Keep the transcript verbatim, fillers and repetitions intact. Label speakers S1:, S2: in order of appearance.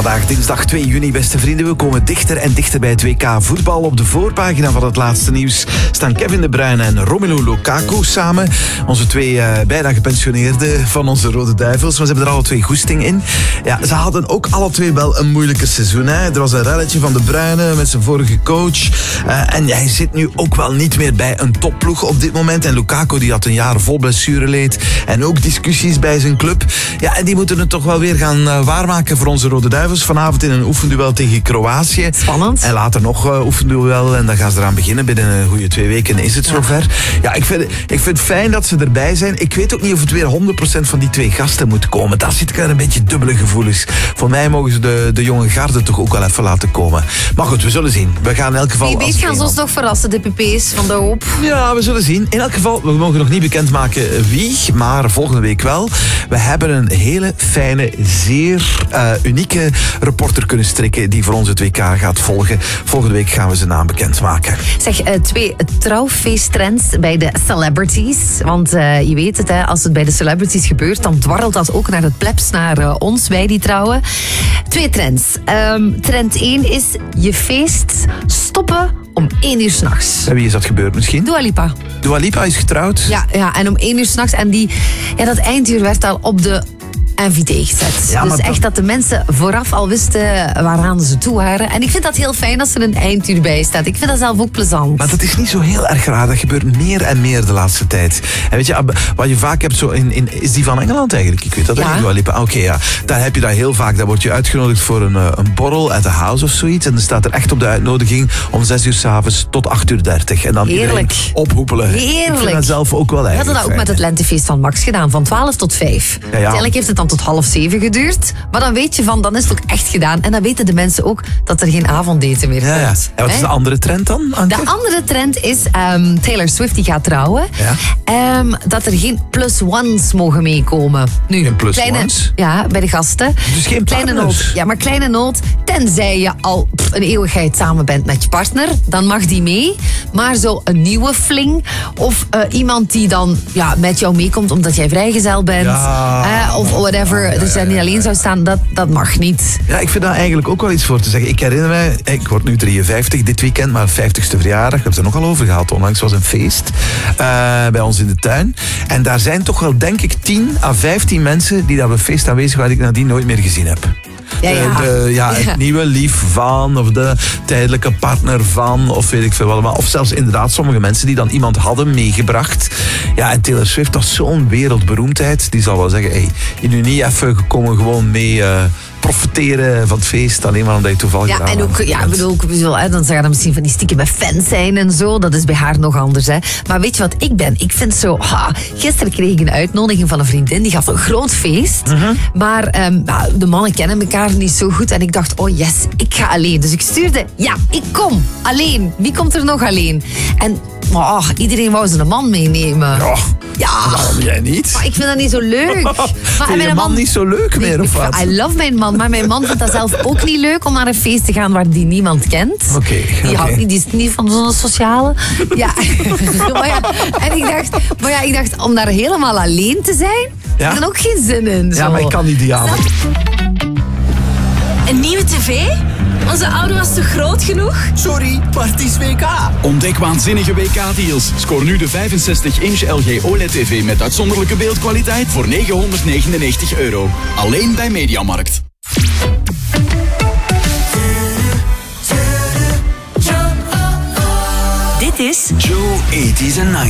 S1: vandaag dinsdag twee juni, beste vrienden. We komen dichter en dichter bij het W K voetbal. Op de voorpagina van het laatste nieuws staan Kevin De Bruyne en Romelu Lukaku samen. Onze twee uh, bijna gepensioneerden van onze Rode Duivels. Maar ze hebben er alle twee goesting in. Ja, ze hadden ook alle twee wel een moeilijke seizoen. Hè. Er was een relletje van De Bruyne met zijn vorige coach. Uh, en hij zit nu ook wel niet meer bij een topploeg op dit moment. En Lukaku die had een jaar vol blessureleed. En ook discussies bij zijn club. Ja, en die moeten het toch wel weer gaan uh, waarmaken voor onze Rode Duivels. Vanavond in een oefenduel tegen Kroatië.
S2: Spannend.
S1: En later nog uh, oefenduel. En dan gaan ze eraan beginnen. Binnen een goede twee weken is het ja. zover. Ja, ik vind, ik vind het fijn dat ze erbij zijn. Ik weet ook niet of het weer honderd procent van die twee gasten moet komen. Daar zit ik een beetje dubbele gevoelens. Voor mij mogen ze de, de jonge garde toch ook wel even laten komen. Maar goed, we zullen zien. We gaan in elk geval...
S2: Wie weet gaan ze ons nog verrassen, de pp's van de hoop.
S1: Ja, we zullen zien. In elk geval, we mogen nog niet bekendmaken wie, maar volgende week wel. We hebben een hele fijne, zeer uh, unieke reporter kunnen strikken die voor ons het W K gaat volgen. Volgende week gaan we zijn naam bekendmaken.
S2: Zeg, uh, twee trouwfeesttrends bij de celebrities. Want uh, je weet het, hè, als het bij de celebrities gebeurt, dan dwarrelt dat ook naar het plebs, naar uh, ons, bij die trouwen. Twee trends. Um, trend één is je feest stoppen om één uur 's nachts.
S1: En wie is dat gebeurd misschien?
S2: Dua Lipa.
S1: Dua Lipa is getrouwd?
S2: Ja, ja, en om één uur 's nachts. En die, ja, dat einduur werd al op de N V T gezet. Ja, dus echt dat de mensen vooraf al wisten waaraan ze toe waren. En ik vind dat heel fijn als er een einduur bij staat. Ik vind dat zelf ook plezant.
S1: Maar dat is niet zo heel erg raar. Dat gebeurt meer en meer de laatste tijd. En weet je, wat je vaak hebt zo in... in is die van Engeland eigenlijk? Ik weet dat
S2: ja.
S1: Dua Lipa. Oké, okay, ja. Daar heb je dat heel vaak. Daar word je uitgenodigd voor een, een borrel at the house of zoiets. En dan staat er echt op de uitnodiging om zes uur 's avonds tot acht uur dertig. En dan
S2: heerlijk.
S1: Ophoepelen.
S2: Heerlijk.
S1: Ik vind dat zelf ook wel eigenlijk.
S2: We hadden dat ook met het lentefeest van Max gedaan. Van twaalf tot vijf. Ja, ja. Uiteindelijk heeft het dan tot half zeven geduurd. Maar dan weet je van, dan is het ook echt gedaan. En dan weten de mensen ook dat er geen avondeten meer komt. Ja, ja.
S1: En wat is de andere trend dan, Anke?
S2: De andere trend is um, Taylor Swift die gaat trouwen. Ja. Um, dat er geen plus ones mogen meekomen. Nu,
S1: geen plus
S2: kleine,
S1: ones?
S2: Ja, bij de gasten.
S1: Dus geen
S2: kleine noot. Ja, maar kleine noot. Tenzij je al pff, een eeuwigheid samen bent met je partner, dan mag die mee. Maar zo een nieuwe fling of uh, iemand die dan ja, met jou meekomt omdat jij vrijgezel bent. Ja. Uh, of whatever. Ja, ja, ja. Dus niet alleen zou staan, dat, dat mag niet.
S1: Ja, ik vind daar eigenlijk ook wel iets voor te zeggen. Ik herinner mij, ik word nu drieënvijftig dit weekend, maar vijftigste verjaardag, ik heb het er nogal over gehad. Onlangs was een feest uh, bij ons in de tuin. En daar zijn toch wel, denk ik, tien à vijftien mensen die daar op een feest aanwezig waren die ik nadien nooit meer gezien heb.
S2: Ja, ja.
S1: De, de, ja, het ja. nieuwe lief van, of de tijdelijke partner van, of weet ik veel wat allemaal. Of zelfs inderdaad sommige mensen die dan iemand hadden meegebracht. Ja, en Taylor Swift was zo'n wereldberoemdheid. Die zal wel zeggen, hey, je nu niet even gekomen gewoon mee uh, profiteren van het feest, alleen maar omdat je toevallig
S2: ja, en ook, ja, bedoel, bedoel, hè, dan zou je misschien van die stiekem bij fans zijn en zo. Dat is bij haar nog anders. Hè. Maar weet je wat ik ben? Ik vind zo... Ha, gisteren kreeg ik een uitnodiging van een vriendin. Die gaf een groot feest. Uh-huh. Maar um, de mannen kennen elkaar niet zo goed. En ik dacht, oh yes, ik ga alleen. Dus ik stuurde, ja, ik kom. Alleen. Wie komt er nog alleen? En oh, iedereen wou zijn man meenemen.
S1: Ja.
S2: Ja.
S1: Nou, jij niet.
S2: Maar ik vind dat niet zo leuk. Maar
S1: vind je man, man niet zo leuk meer,
S2: nee,
S1: of wat?
S2: I love mijn man, maar mijn man vindt dat zelf ook niet leuk om naar een feest te gaan waar die niemand kent.
S1: Oké. Okay,
S2: die,
S1: okay.
S2: houdt niet, die is niet van zo'n sociale. Ja. maar ja. En ik dacht, maar ja, ik dacht, om daar helemaal alleen te zijn, ja? heb ik er ook geen zin in. Zo.
S1: Ja, maar ik kan niet die avond.
S3: Een nieuwe tv? Onze oude was te groot genoeg?
S4: Sorry, maar het is W K.
S5: Ontdek waanzinnige W K-deals. Scoor nu de vijfenzestig inch L G O L E D T V met uitzonderlijke beeldkwaliteit voor negenhonderdnegenennegentig euro. Alleen bij Mediamarkt.
S3: Dit is
S5: Joe eighties and nineties.